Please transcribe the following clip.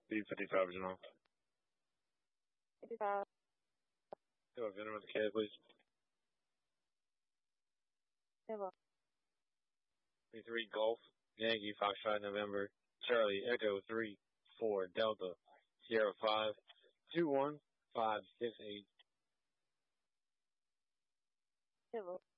B55, General. 55. Hello, Venom with the K, please. Hello. 23 Golf, Yankee, Foxtrot, November, Charlie, Echo 3, 4, Delta, Sierra 5, 2, 1, 5, 6, 8. Hello.